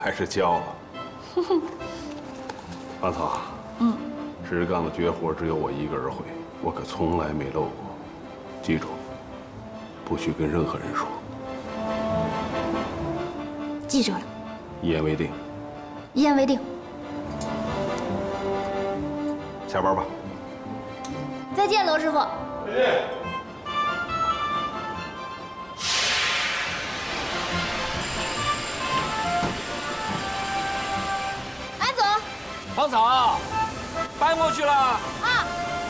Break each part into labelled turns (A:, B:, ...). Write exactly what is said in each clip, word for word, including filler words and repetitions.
A: 还是交了。阿草，嗯，石岗的绝活只有我一个人会，我可从来没漏过。记住，不许跟任何人说。
B: 记住了。
A: 一言为定。
B: 一言为定。
A: 下班吧。
B: 再见，罗师傅。
A: 再见。
C: 芳草，搬过去了。
B: 啊。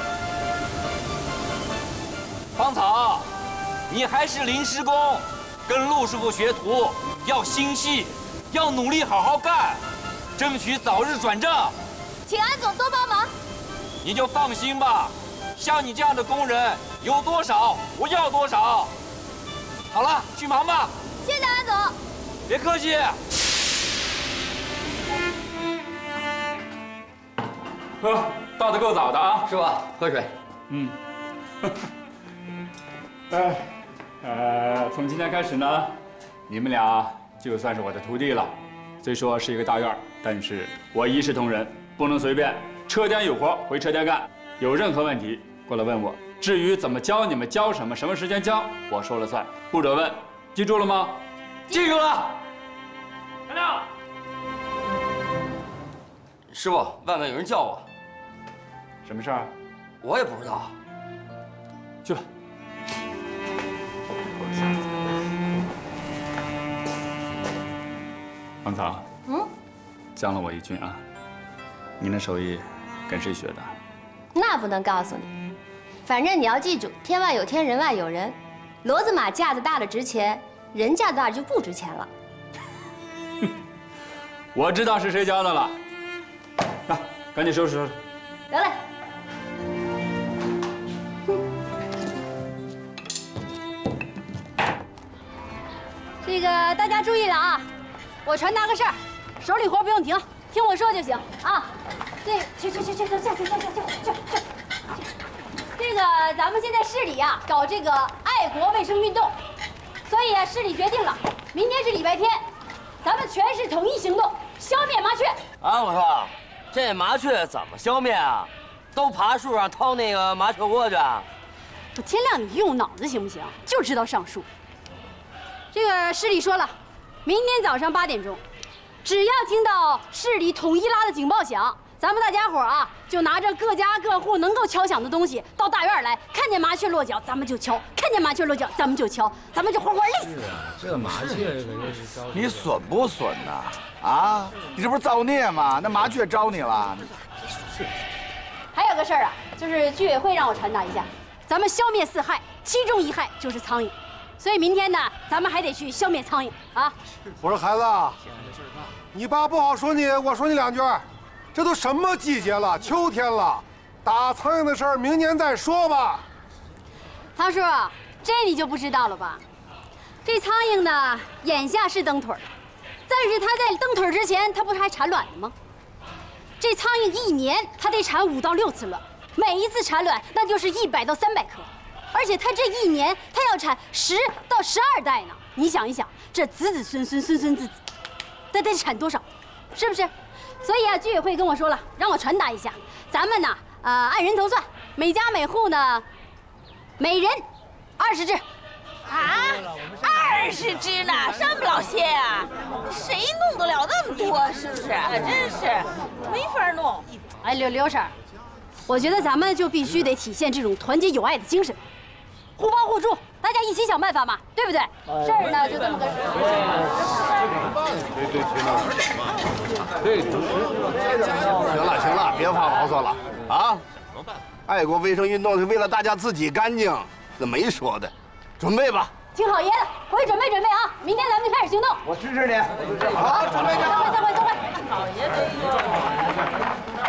C: 芳草，你还是临时工，跟陆师傅学徒，要心细，要努力好好干，争取早日转正。
B: 请安总多帮忙。
C: 你就放心吧，像你这样的工人有多少，我要多少。好了，去忙吧。
B: 谢谢安总。
C: 别客气。
D: 呵，到的够早的啊，
E: 师傅，喝水。
D: 嗯。哎，呃，从今天开始呢，你们俩就算是我的徒弟了。虽说是一个大院，但是我一视同仁，不能随便。车间有活回车间干，有任何问题过来问我。至于怎么教你们，教什么，什么时间教，我说了算，不准问。记住了吗？
C: 记住了。
E: 陈亮。师傅，外面有人叫我。
D: 什么事儿？
E: 我也不知道。
D: 去吧。芳草，嗯，将了我一军啊！你那手艺跟谁学的？
B: 那不能告诉你，反正你要记住，天外有天，人外有人。骡子马架子大的值钱，人架子大就不值钱了。
D: 我知道是谁教的了。来，赶紧收拾收拾。
B: 得嘞。 这个大家注意了啊！我传达个事儿，手里活不用停，听我说就行啊。这去去去去去去去去去去去。这个咱们现在市里呀搞这个爱国卫生运动，所以啊市里决定了，明天是礼拜天，咱们全市统一行动，消灭麻雀。
E: 啊，我说，这麻雀怎么消灭啊？都爬树上掏那个麻雀窝去。
B: 我天亮，你用用脑子行不行？就知道上树。 这个市里说了，明天早上八点钟，只要听到市里统一拉的警报响，咱们大家伙啊就拿着各家各户能够敲响的东西到大院来，看见麻雀落脚咱们就敲，看见麻雀落脚咱们就敲，咱们就活活累死。
F: 这麻雀，
G: 你损不损呐？啊，你这不是造孽吗？那麻雀招你了。
B: 还有个事儿啊，就是居委会让我传达一下，咱们消灭四害，其中一害就是苍蝇。 所以明天呢，咱们还得去消灭苍蝇啊！
H: 我说孩子，你爸不好说你，我说你两句。这都什么季节了？秋天了，打苍蝇的事儿明年再说吧。
B: 汤叔，这你就不知道了吧？这苍蝇呢，眼下是蹬腿儿，但是它在蹬腿儿之前，它不是还产卵的吗？这苍蝇一年它得产五到六次卵，每一次产卵那就是一百到三百颗。 而且它这一年，它要产十到十二代呢。你想一想，这子子孙孙孙孙子子，它得产多少，是不是？所以啊，居委会跟我说了，让我传达一下，咱们呢，呃，按人头算，每家每户呢，每人二十只。
I: 啊，二十只呢，这么老些啊？谁弄得了那么多？是不是？真是没法弄。
B: 哎，刘刘婶，我觉得咱们就必须得体现这种团结友爱的精神。 互帮互助，大家一起想办法嘛，对不对？事儿呢就这么个事。
G: 对对对，行了行了，别发牢骚了啊！爱国卫生运动是为了大家自己干净，这没说的。准备吧。
B: 听好爷的，回去准备准备啊！明天咱们就开始行动。
G: 我支持你。
H: 好，准备去。
B: 散会散会散会。
I: 好爷的哟。